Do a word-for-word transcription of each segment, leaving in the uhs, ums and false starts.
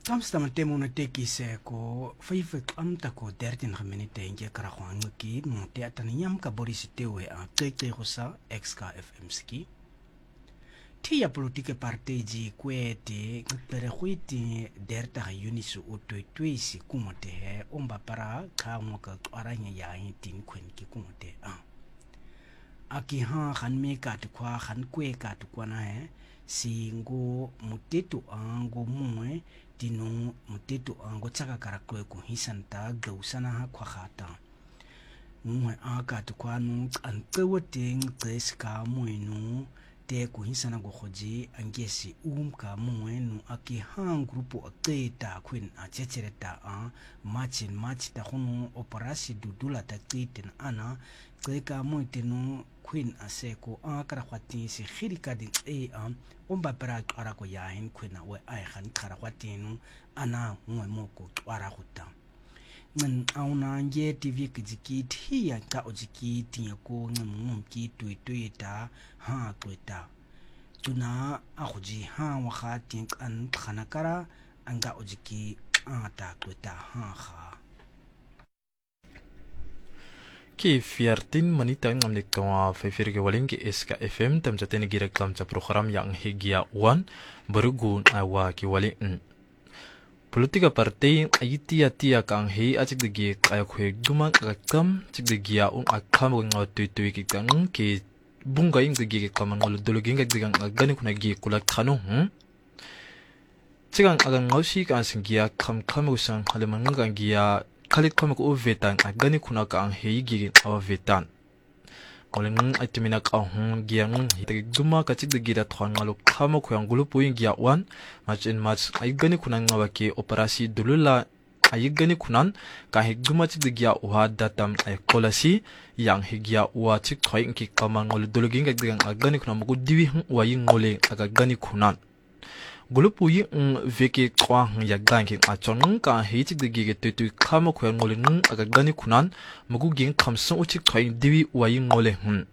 Tamstamante monotekise ko faifek amta ko dertin minute nge karakhwan ki monte ataniyam ka borisitewe a tete hosa exka fm ski tia politique parteji kwete pere khwiti derta ha unisu utwetwisi kumote he omba para khamwa ka aranya ya tin khwen ki kumote a aki ha khan me ka tukwa khan kwe ka tukwa na he singo mutetu ango mwe tino mutetu ango tsaka karakwe ku hisanta gausana ha kwa khata mwe aka tukwanu antsewote ngceska mwenu te ku hisana go khoji angesi umka mwenu aki han grupo aketa kwin achechereta a machin match ta khunu operasi dudula ta titen ana tseka mwetenu kwin aseko akara khwati si khirika din e am omba para ara ko ya hin kwina we ai khan khara khwatinu ana mwe moko twara khuta ngan auna nge tv kizikit hiya ka ojikiti ko ngum ki tuituita ha twita tuna akhuji ha wa khatin an khanakara anga ojiki ata twita ha kha ki fiertin manita ngam nik tawa fefir ke waling ki eska fm tam jatene girek tam cha program yang higia one berugun awa ki waling politika partai aitia tia kang he achik de gi ay khwe duma kam chik de gia un akham ngo tu tu ki kang ki bunga ing de gi kam ngol dolo gi ngak digang gani kuna gi kulak thanu hm chigang agang ngosi ka singia kham kham usang haleman ngang gia khalit kham ko vetan agani kuna kang he gi aw vetan koleng aitimina ka hung giang hitag duma ka chik de gi da thon ngalo kham ko yang gulu puing gia wan match in match ay gani kuna ngawa ki operasi dulula ay gani kunan ka he duma chik de gia wa datam ay kolasi yang he gia wa chik thoi ki kamang ngol dulugi ngak digang agani kuna mo diwi wa yin ngole aga gani kunan gulupu yi veke kwa ya ganki a chon ka he chik de gi te tu kham ko ngole ng aga gani kunan mugu ging khamsung uchik thoi diwi wa yin ngole hun.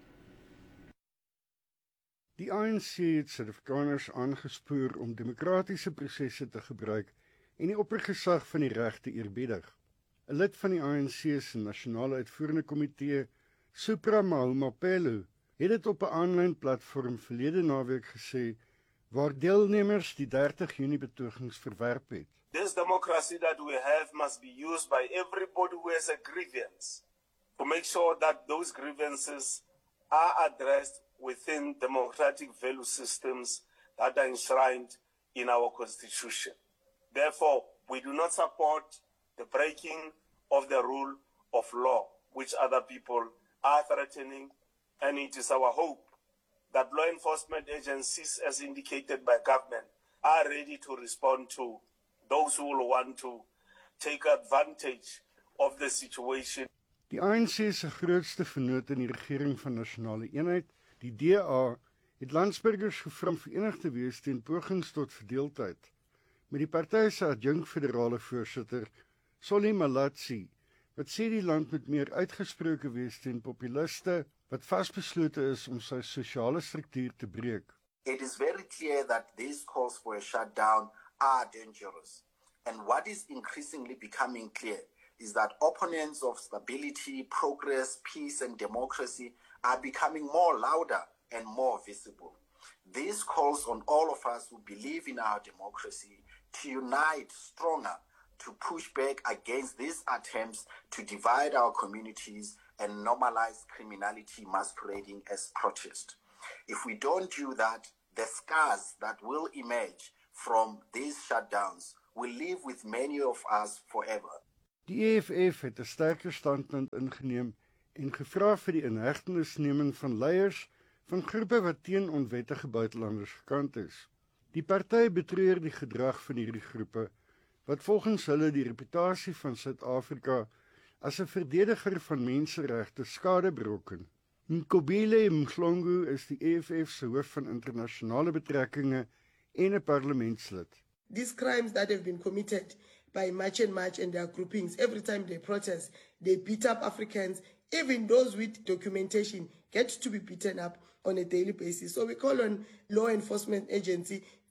Die A N C het Suid-Afrikaners aangespoor om demokratiese prosesse te gebruik en die oppergesag van die reg te eerbiedig. 'n Lid van die A N C se nasionale uitvoerende komitee, Supra Mahumapelo, het dit op 'n aanlyn platform verlede naweek gesê waar deelnemers die dertig Junie betogings verwerp het. This democracy that we have must be used by everybody who has a grievance to make sure that those grievances are addressed within democratic value systems that are enshrined in our constitution. Therefore, we do not support the breaking of the rule of law, which other people are threatening, and it is our hope that law enforcement agencies, as indicated by government, are ready to respond to those who will want to take advantage of the situation. Die A N C se grootste vennoot in die regering van nasionale eenheid, die D A, het landsburgers gevra om verenig te wees teen pogings tot verdeeldheid. Met die party se adjunk federale voorsitter, Solly Malatsi, wat sê die land moet meer uitgesproke wees teen populiste wat vasbeslote is om sy sosiale struktuur te breek. It is very clear that these calls for a shutdown are dangerous. And what is increasingly becoming clear is that opponents of stability, progress, peace, and democracy are becoming more louder and more visible. This calls on all of us who believe in our democracy to unite stronger, to push back against these attempts to divide our communities and normalize criminality masquerading as protest. If we don't do that, the scars that will emerge from these shutdowns will live with many of us forever. Die E F F het 'n sterker standpunt ingeneem en gevra vir die inhegtenisneming van leiers van groepe wat teen onwettige buitelanders gekant is. Die party betreur die gedrag van hierdie groepe wat volgens hulle die reputasie van Suid-Afrika as 'n verdediger van menseregte skade berokken. Nkobile Mhlongo is die E F F se hoof van internasionale betrekkinge en 'n parlementslid. These crimes that have been committed by March and March and their groupings, every time they protest, they beat up Africans, even those with documentation get to be beaten up on a daily basis. So we call on law enforcement agency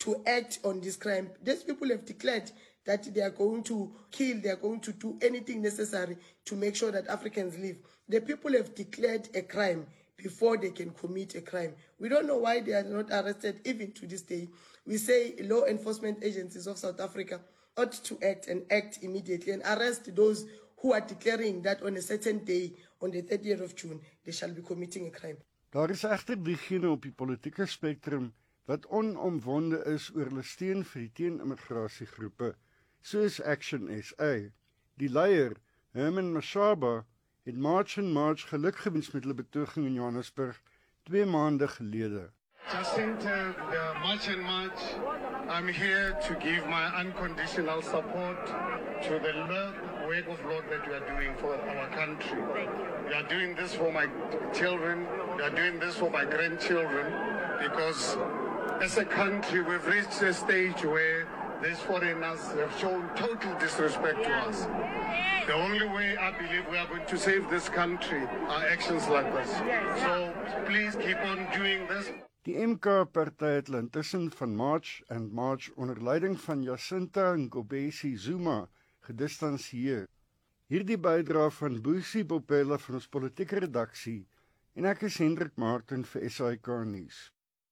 to act on this crime. These people have declared that they are going to kill, they are going to do anything necessary to make sure that Africans live. The people have declared a crime before they can commit a crime. We don't know why they are not arrested even to this day. We say law enforcement agencies of South Africa ought to act and act immediately and arrest those who are declaring that on a certain day, on the thirtieth of June, they shall be committing a crime. Daar is egter diegene op die politieke spektrum wat onomwonde is oor hulle steun vir die teen-immigrasiegroepe, soos Action S A. Die leier, Herman Mashaba, het March en March gelukgewens met hulle betoging in Johannesburg twee maande gelede. Jacinta, the March and March, I'm here to give my unconditional support to the work of Lord that you are doing for our country. You are doing this for my children, you are doing this for my grandchildren, because as a country we've reached a stage where these foreigners have shown total disrespect to us. The only way I believe we are going to save this country are actions like this. So please keep on doing this. Die M K-party het intussen van March and March onder leiding van Jacinta Ngobesi Zuma gedistansieer. Hierdie bydra van Boesie Bopela van ons politieke redaksie en ek is Hendrik Martin vir S A K nuus.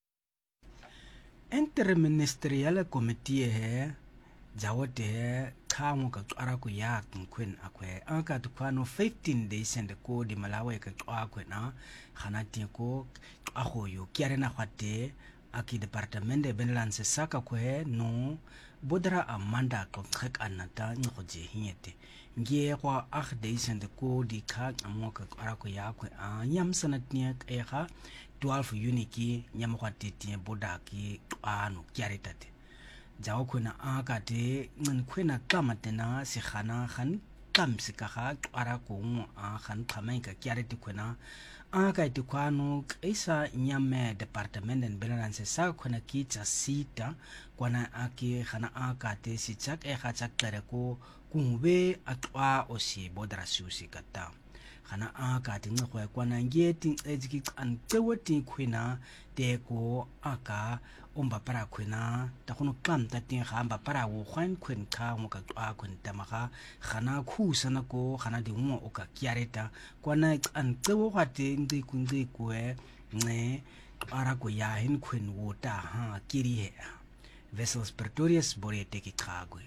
Interministeriële komitee he jawate he khamu ka tsara ku ya nkwen akwe aka tukwano fifteen days and ko di Malawi ka tswa kwena khana tiko agoyo kiarena khwate aki departement de Benelance saka kwe no bodra amanda ko khek anata ngoje hinyete ngie kwa ag days and ko di kha amoka tsara ku ya kwe a nyam sanatnia ekha twelve uniki nyamkwate tie bodaki ano kiaretate jawo khona aka te ngin khwena kamatena se khana khan kamse ka ga tsara ko mo a khan khamai ka kiarete khwena aka te kwano isa nyame department en Benelance sa khona ki tsa sita kwana aki khana aka te si chak e kha chak tere ko kungbe atwa o si bodra susi kata khana aka te ngwe kwana ngeti ejiki an tewoti khwena te ko aka umba para khwena ta khono kam ta tin khamba para wo khwan khwen kha mo ka twa khwen tamaga khana khusana ko khana di mo o ka kiareta kwana an tsewo khate ndi kunzi kwe ne para ko ya hin khwen wo ta ha kiri he Vessels Pretorius borete ki khagwe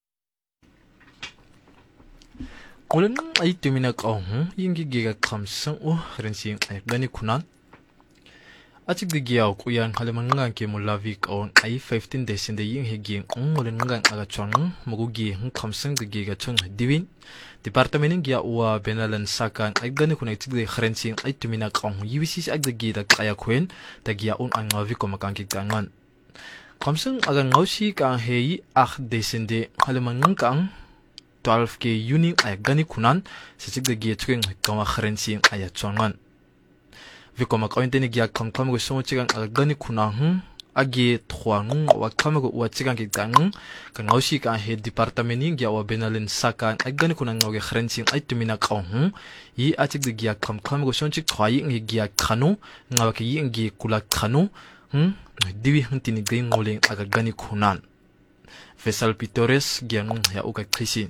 Olen ay tumina kahong yingi giga kamsang o rensing ay gani kunan. Atik di giyaw kuyan halamangang ke mulavi kaon ay fifteen days in the ying higing ang olen ngang agachong magugi hang kamsang di giga chong diwin. Departamenting giya uwa benalan sakan ay gani kunay tig di rensing ay tumina kahong yiwisis ay di giga kaya kwen da giya un ang ngavi ko makangkik tangan. Kamsang agang ngawsi ka ang heyi ak days in the halamangang kaang twelve ke uni ay gani kunan sa sigda giya tuking kawa kharensing ay chongan viko makawinte ni giya kam kam go so chigang ay gani kunan hm agi thwanung wa kam go wa chigang ki tang ka ngausi ka he department ni giya wa benalin sakan ay gani kunan ngo ge kharensing ay tumina kaw hm yi a chigda giya kam kam go so chik thwai ngi giya khanu ngawa ki yi ngi kula khanu hm diwi hntini gei ngoleng aga gani kunan Vessel Pretorius giang ya uka krisi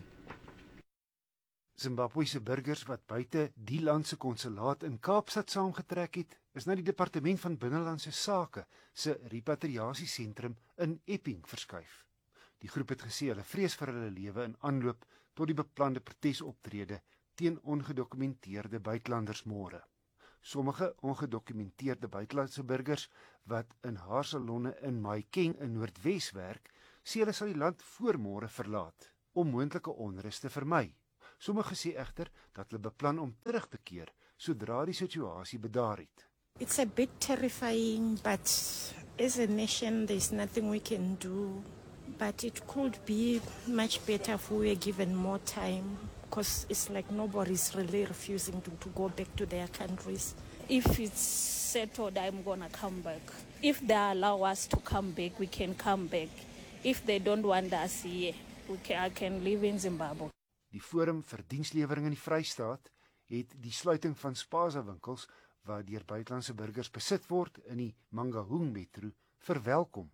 Zimbabwese burgers wat buite die land se konsulaat in Kaapstad saamgetrek het, is na die departement van binnelandse sake se repatriasiesentrum in Epping verskuif. Die groep het gesê hulle vrees vir hulle lewe in aanloop tot die beplande protesoptrede teen ongedokumenteerde buitelanders môre. Sommige ongedokumenteerde buitelandse burgers wat in haar salonne in Maikeng in Noordwes werk, sê hulle sal die land voor môre verlaat om moontlike onrus te vermy. Sommige sê egter dat hulle beplan om terug te keer sodra die situasie bedaar het. It's a bit terrifying, but as a nation there's nothing we can do. But it could be much better if we were given more time, because it's like nobody's really refusing to, to go back to their countries. If it's settled, I'm gonna come back. If they allow us to come back, we can come back. If they don't want us here, we can, I can live in Zimbabwe. Die Forum vir Dienslewering in die Vrystaat het die sluiting van Spaza winkels wat deur buitelandse burgers besit word in die Mangaung metro verwelkom.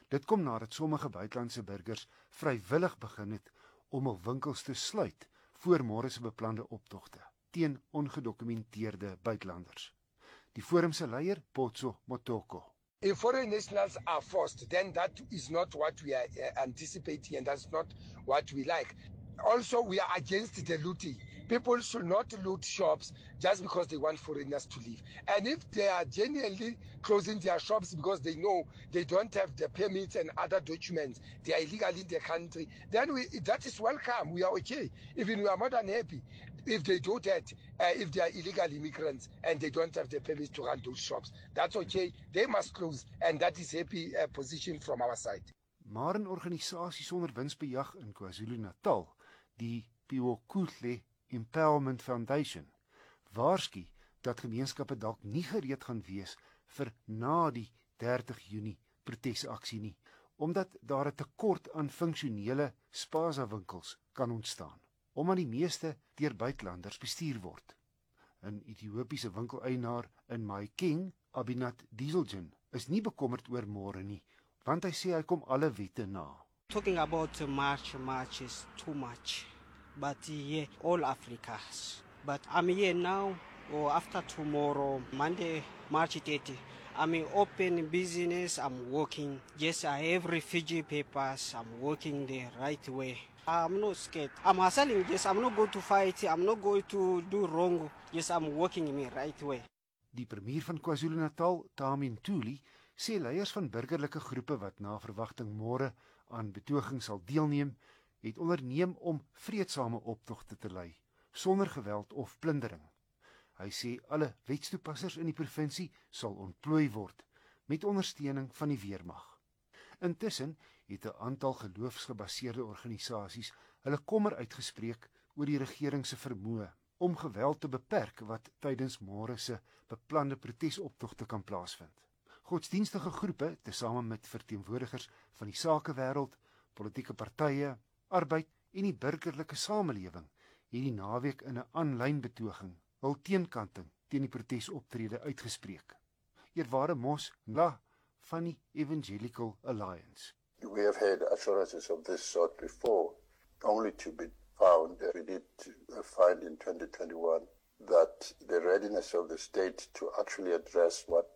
Dit kom nadat sommige buitelandse burgers vrywillig begin het om hul winkels te sluit voor môre se beplande optogte teen ongedokumenteerde buitelanders. Die forum se leier, Potso Motoko. If foreign nationals are forced, then that is not what we are uh, anticipating, and that's not what we like. Also, we are against the looting. People should not loot shops just because they want foreigners to leave. And if they are genuinely closing their shops because they know they don't have the permits and other documents, they are illegal in the country, then we, that is welcome. We are okay. Even we are more than happy if they do that, uh, if they are illegal immigrants and they don't have the permits to run those shops. That's okay. They must close, and that is happy uh, position from our side. Maar 'n organisasie sonder winsbejag in KwaZulu-Natal, die Piwokule Empowerment Foundation, waarsku dat gemeenskappe dalk nie gereed gaan wees vir na die dertig Junie protesaksie nie, omdat daar 'n tekort aan funksionele spaza-winkels kan ontstaan, omdat die meeste deur buitelanders bestuur word. 'n Ethiopiese winkeleienaar in Mahikeng, Abinat Dieselgen, is nie bekommerd oor môre nie, want hy sê hy kom alle wette na. Talking about March, March is too much. But yeah, all Africans. But I'm here now, or after tomorrow, Monday, March thirtieth. I'm in open business, I'm working. Yes, I have refugee papers, I'm working the right way. I'm not scared. I'm hustling this, I'm not going to fight, I'm not going to do wrong. Yes, I'm working in the right way. Die premier van KwaZulu-Natal, Tami Ntuli, sê leiers van burgerlike groepe wat na verwagting môre aan betoging sal deelneem, het onderneem om vreedsame optogte te lei, sonder geweld of plundering. Hy sê alle wetstoepassers in die provinsie sal ontplooi word, met ondersteuning van die weermag. Intussen het 'n aantal geloofsgebaseerde organisasies hulle kommer uitgespreek oor die regering se vermoë om geweld te beperk wat tydens môre se beplande protesoptogte kan plaasvind. Godsdienstige groepe, tesame met verteenwoordigers van die sakewêreld, politieke partye, arbeid en die burgerlike samelewing, het die naweek in 'n aanlyn betoging hul teenkanting teen die protesoptrede uitgespreek. Eerware Mos Ngla van die Evangelical Alliance. We have had assurances of this sort before, only to be found, we did find in twenty twenty-one, that the readiness of the state to actually address what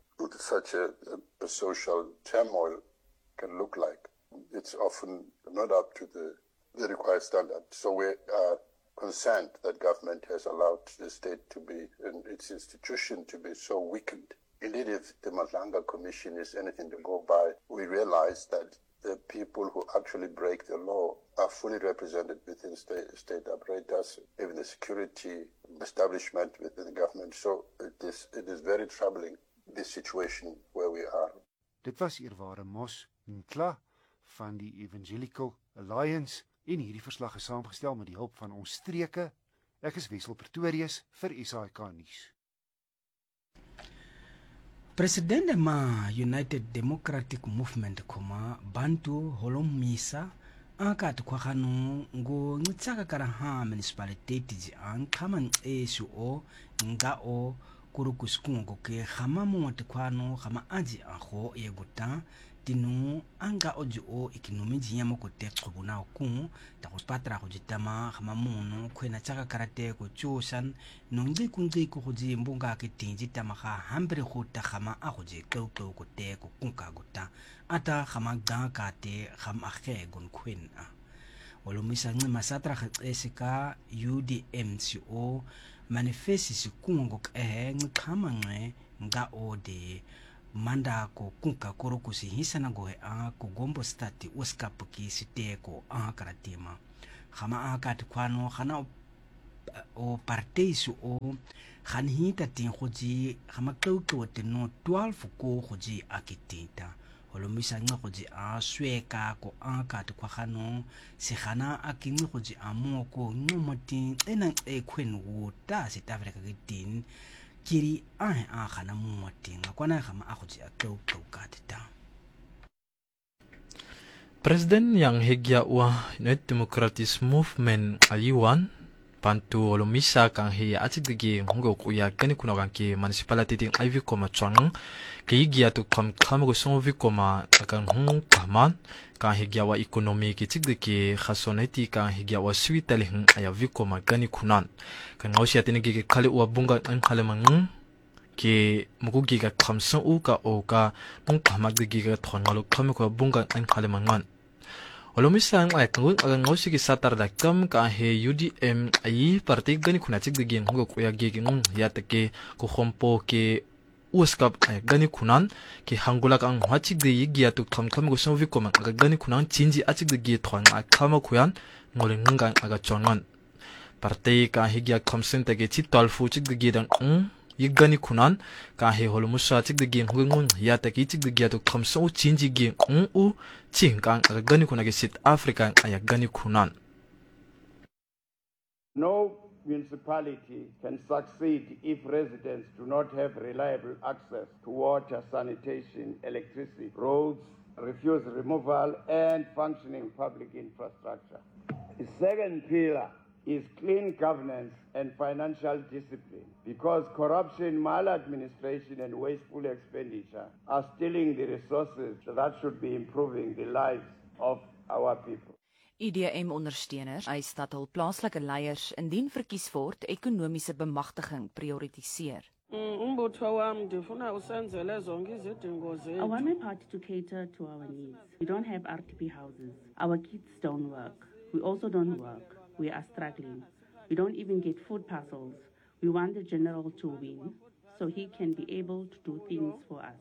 such a, a social turmoil can look like. It's often not up to the, the required standard. So we are concerned that government has allowed the state to be, and its institution to be so weakened. Indeed, if the Madlanga Commission is anything to go by, we realize that the people who actually break the law are fully represented within state, state apparatus, even the security establishment within the government. So it is, it is very troubling, this situation where we are. Dit was eerware Mos Nkla van die Evangelical Alliance en hierdie verslag is saamgestel met die hulp van ons streke. Ek is Wessel Pretorius vir S A I K nuus. Presidente ma United Democratic Movement koma Bantu Holomisa akati kwagano ngo ngitsaka karaha municipality ji an khaman esu o nga o kurukuskungo ke khama mote kwano khama aji aho yeguta tinu anga oji o economy jinyamo ko tekubuna ku ta ko patra ko jitama khama muno khwena tsaka karate ko chusan nongji kunji ko hoji mbunga ke tinji tama kha hambre ko ta khama a hoji kau ko te ko kunka guta ata khama ga ka te khama khe gon khwen a olomisa ncima satra khesika U D M C O manifesti sikungo eh ngikhama nxe nga ode manda ko kunka koro kusihisa na gohe a kugombo stati uskapuki siteko a karatima khama akati kwano khana o parteisu o khanhita tin khoji khama qewqew teno twelve ko khoji akitinta holomisa nqa khoji a sweka ko akati kwakhano sikhana akinqi khoji amoko nqumoti ena ekhwen wuta sitafrika kitin kiri ahe a khana moti ngakwana khama a khoji a qewqew katita. President yang higya wa United Democratic Movement ayuan pantu olomisa kang he atigigi hongo kuya kani kuna kang ki municipality ting ivy koma chang ke igia tu kam kam go son vi koma kang hong kaman kang he gyawa economy ki tigigi khasoneti kang he gyawa suitali hing aya vi koma kani kunan kang ngosia tinigi ki khale wa bunga an khale mang ke mugugi ka khamson u ka o ka nong kamagigi ka thongalo khame ko bunga an khale mangan Olomisang ay kangun agang ngosiki satar dakam ka he U D M ay parti gani kuna chik digin hongo kuya gigi ngung yatake ko khompo ke uskap ay gani kunan ke hangula kang hwachik de yigia tu kham kham go sovi ko mang aga gani kunan chinji achik de gi thwang a khama kuyan ngole ngang aga chongan parti ka higia khamsen te ge chitol fu chik de gi dang yigani kunan ka he holumusa chik de gi ngung yatake chik de gi tu khamso chinji gi u Chingkang agani kuna South Africa ayagani kunan. No municipality can succeed if residents do not have reliable access to water, sanitation, electricity, roads, refuse removal, and functioning public infrastructure. The second pillar is clean governance and financial discipline, because corruption, maladministration, and wasteful expenditure are stealing the resources that should be improving the lives of our people. I D M-ondersteuners eis dat hul plaaslike leiers indien verkies word ekonomiese bemagtiging prioritiseer. I want my party to cater to our needs. We don't have R T P houses. Our kids don't work. We also don't work. We are struggling. We don't even get food parcels. We want the general to win so he can be able to do things for us.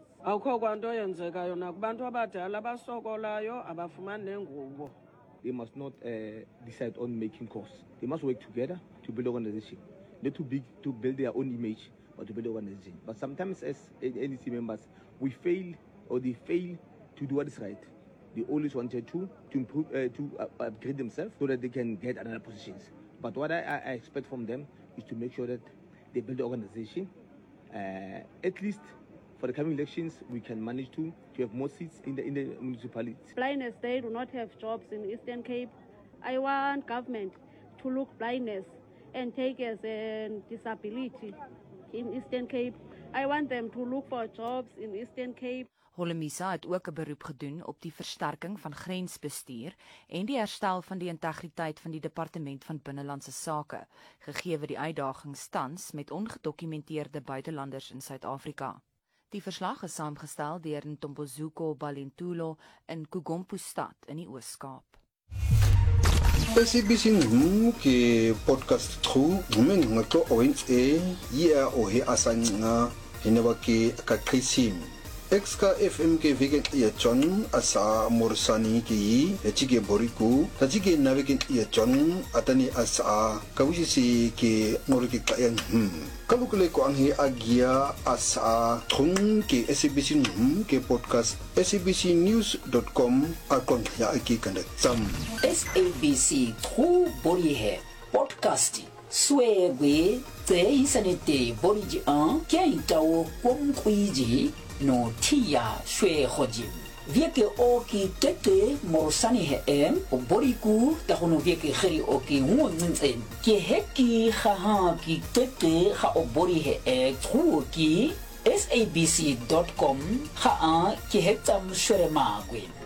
They must not uh, decide on making costs. They must work together to build organization. Not too big to build their own image, but to build organization. But sometimes as N D C members, we fail or they fail to do what is right. They always wanted to to improve, uh, to uh, upgrade themselves so that they can get another positions. But what I, I expect from them is to make sure that they build the organization. Uh, at least for the coming elections, we can manage to, to have more seats in the in the municipalities. Blindness, they do not have jobs in Eastern Cape. I want government to look blindness and take as a disability in Eastern Cape. I want them to look for jobs in Eastern Cape. Holomisa het ook 'n beroep gedoen op die versterking van grensbestuur en die herstel van die integriteit van die Departement van Binnelandse Sake, gegee die uitdagings tans met ongedokumenteerde buitelanders in Suid-Afrika. Die verslag is saamgestel deur Ntombozuko Balentulo in Kugompo-stad in die Oos-Kaap. S A B C ke podcast tru men ngato oins e ya o he asanga hinabaki kakrisim X K F M ke vegan ya chon asa morsani ki echige boriku tajige navekin ya chon atani asa kawisi ke noriki kayan hm kalukule ko ang hi agia asa thung ke S A B C hm ke podcast S A B C news dot com akon ya ki kandak sam S A B C tru bori he podcast swegwe te isanete boriji an kya itawo kom kuiji no tia shwe khojim vieke oki tete morsani he em oboriku ta hono vieke kheri oki wonzen ke heki kha ki tete kha obori he e truki S A B C dot com kha ki hetam shwe ma gwen